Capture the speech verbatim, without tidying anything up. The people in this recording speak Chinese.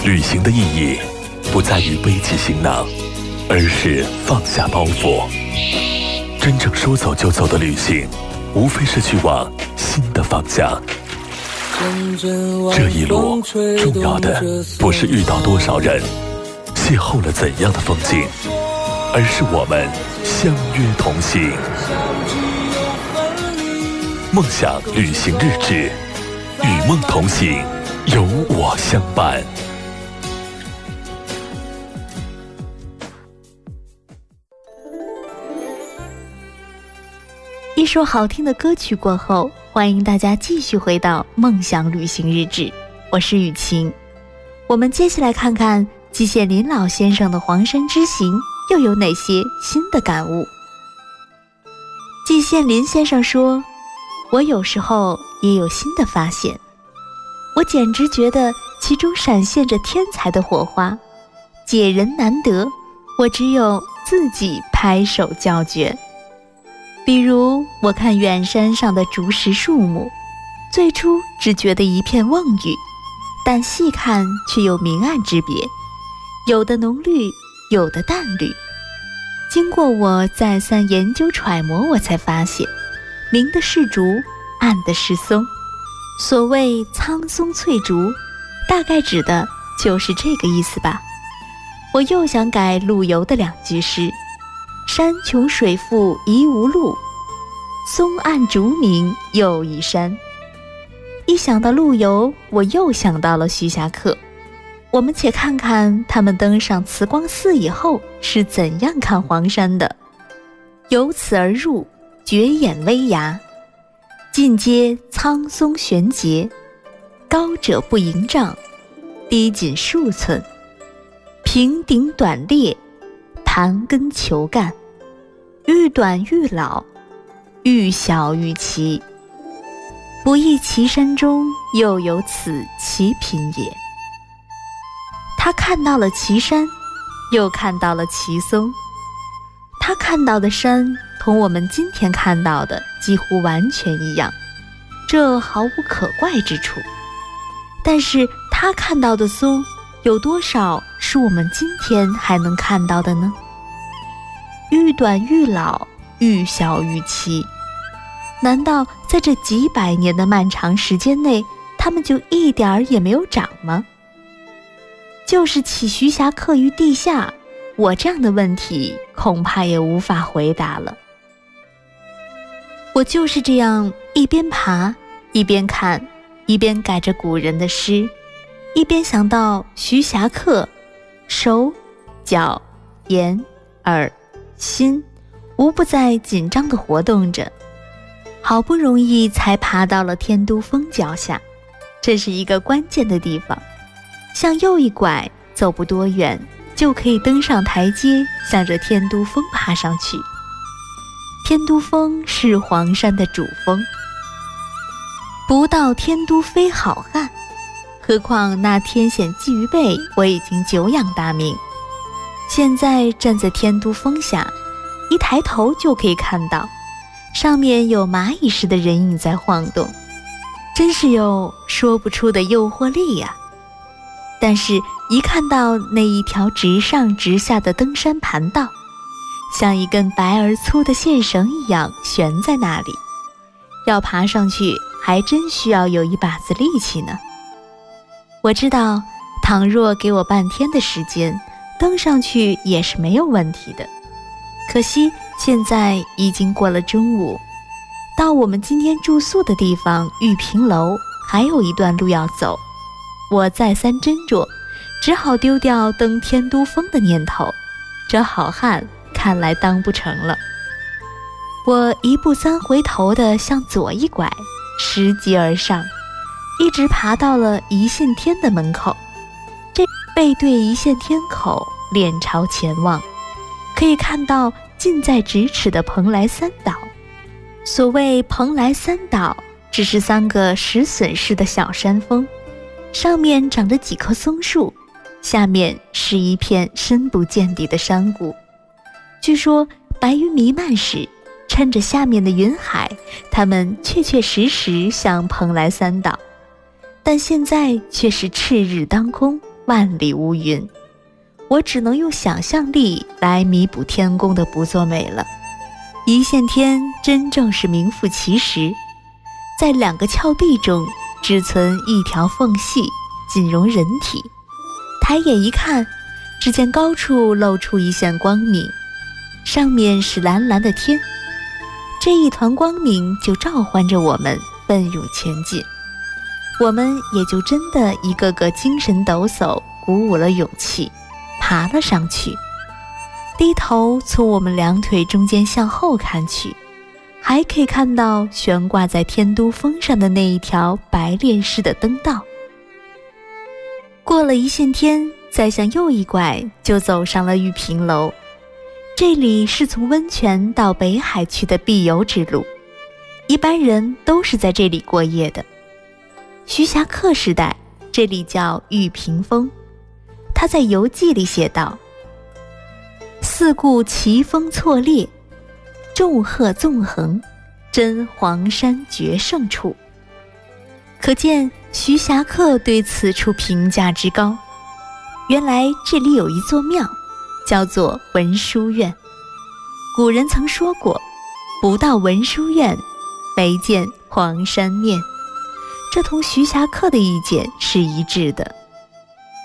旅行的意义不在于背起行囊，而是放下包袱。真正说走就走的旅行，无非是去往新的方向。这一路重要的不是遇到多少人，邂逅了怎样的风景，而是我们相约同行。梦想旅行日志，与梦同行，有我相伴。 一首好听的歌曲过后，欢迎大家继续回到梦想旅行日志，我是雨晴。我们接下来看看季羡林老先生的黄山之行又有哪些新的感悟。季羡林先生说，我有时候也有新的发现，我简直觉得其中闪现着天才的火花，解人难得，我只有自己拍手叫绝。比如我看远山上的竹石树木，最初只觉得一片蓊郁，但细看却有明暗之别，有的浓绿，有的淡绿。经过我再三研究揣摩，我才发现明的是竹，暗的是松。所谓苍松翠竹，大概指的就是这个意思吧。我又想改陆游的两句诗，山穷水复疑无路，松暗竹明又一山。一想到陆游，我又想到了徐霞客。我们且看看他们登上慈光寺以后是怎样看黄山的。由此而入，绝眼微崖，尽皆苍松悬节，高者不盈丈，低仅数寸，平顶短裂，盘根球干，愈短愈老，愈小愈奇。不亦其山中又有此奇品也。他看到了奇山，又看到了奇松。他看到的山同我们今天看到的几乎完全一样，这毫无可怪之处。但是他看到的松，有多少是我们今天还能看到的呢？愈短愈老，愈小愈奇。难道在这几百年的漫长时间内，他们就一点儿也没有长吗？就是起徐霞客于地下，我这样的问题恐怕也无法回答了。我就是这样一边爬一边看，一边改着古人的诗，一边想到徐霞客手脚眼耳心无不在紧张地活动着，好不容易才爬到了天都峰脚下。这是一个关键的地方，向右一拐，走不多远就可以登上台阶，向着天都峰爬上去。天都峰是黄山的主峰，不到天都非好汉，何况那天险寄于背，我已经久仰大名。现在站在天都峰下，一抬头就可以看到上面有蚂蚁似的人影在晃动，真是有说不出的诱惑力呀、啊。但是一看到那一条直上直下的登山盘道，像一根白而粗的线绳一样悬在那里，要爬上去还真需要有一把子力气呢。我知道倘若给我半天的时间，登上去也是没有问题的。可惜现在已经过了中午，到我们今天住宿的地方玉屏楼还有一段路要走。我再三斟酌，只好丢掉登天都峰的念头，这好汉看来当不成了。我一步三回头地向左一拐，拾级而上，一直爬到了一线天的门口。这背对一线天口，脸朝前望，可以看到近在咫尺的蓬莱三岛。所谓蓬莱三岛，只是三个石笋似的小山峰，上面长着几棵松树，下面是一片深不见底的山谷。据说白云弥漫时，趁着下面的云海，它们确确实实像蓬莱三岛，但现在却是赤日当空， 万里无云，我只能用想象力来弥补天宫的不作美了。一线天真正是名副其实，在两个峭壁中只存一条缝隙，仅容人体。抬眼一看，只见高处露出一线光明，上面是蓝蓝的天，这一团光明就召唤着我们奋勇前进。我们也就真的一个个精神抖擞，鼓舞了勇气，爬了上去。低头从我们两腿中间向后看去，还可以看到悬挂在天都峰上的那一条白练式的灯道。过了一线天，再向右一拐，就走上了玉屏楼。这里是从温泉到北海去的必游之路，一般人都是在这里过夜的。徐霞客时代，这里叫玉屏峰。他在游记里写道：四顾奇峰错列，众壑纵横，真黄山绝胜处。可见徐霞客对此处评价之高。原来这里有一座庙，叫做文殊院。古人曾说过，不到文殊院，没见黄山面。这同徐霞客的意见是一致的。